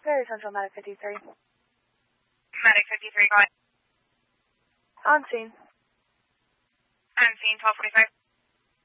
Very Central, Medic 53. Medic 53, go ahead. On scene. On scene, 1245.